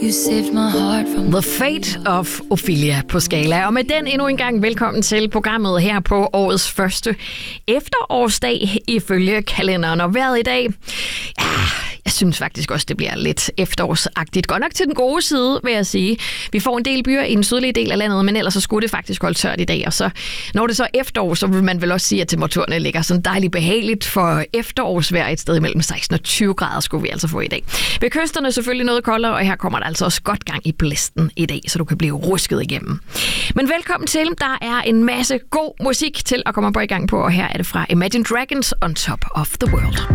You saved my heart from The Fate of Ophelia på Skala. Og med den endnu en gang velkommen til programmet her på årets første efterårsdag ifølge kalenderen. Og vejret i dag, ja, jeg synes faktisk også, det bliver lidt efterårsagtigt. Godt nok til den gode side, vil jeg sige. Vi får en del byer i den sydlige del af landet, men ellers så skulle det faktisk holde tørt i dag. Og så, når det så er efterår, så vil man vel også sige, at temperaturerne ligger sådan dejligt behageligt for efterårsvejr et sted mellem 16 og 20 grader skulle vi altså få i dag. Ved kysterne selvfølgelig noget koldere, og her kommer der altså også godt gang i blæsten i dag, så du kan blive rusket igennem. Men velkommen til. Der er en masse god musik til at komme op i gang på, og her er det fra Imagine Dragons On Top of the World.